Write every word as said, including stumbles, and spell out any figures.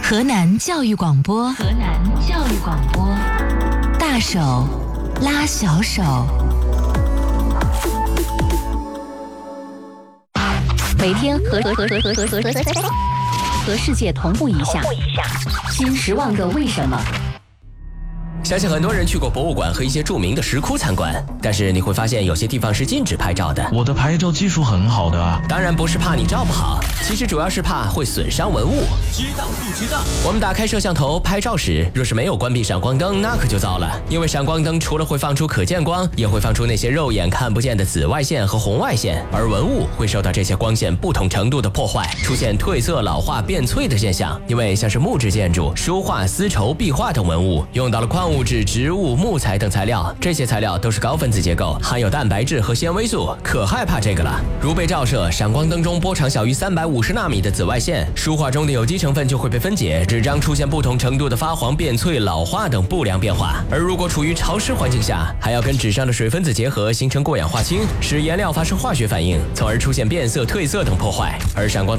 河南教育广播，河南教育广播，大手拉小手，每天和和和和和和和和和世界同步一下，新十万个为什么。 相信很多人去过博物馆和一些著名的石窟参观，但是你会发现有些地方是禁止拍照的。 我的拍照技术很好的啊。 当然不是怕你照不好，其实主要是怕会损伤文物。 知道不知道？ 我们打开摄像头拍照时，若是没有关闭闪光灯，那可就糟了。因为闪光灯除了会放出可见光，也会放出那些肉眼看不见的紫外线和红外线，而文物会受到这些光线不同程度的破坏，出现褪色、老化、变脆的现象。因为像是木质建筑、书画、丝绸、壁画等文物，用到了矿物质、植物、木材等材料，这些材料都是高分子结构，含有蛋白质和纤维素，可害怕这个了。如被照射，闪光灯中波长小于三百五十纳米的紫外线，书画中的有机成分就会被分解，纸张出现不同程度的发黄、变脆、老化等不良变化。而如果处于潮湿环境下，还要跟纸上的水分子结合，形成过氧化氢，使颜料发生化学反应，从而出现变色、褪色等破坏。而闪光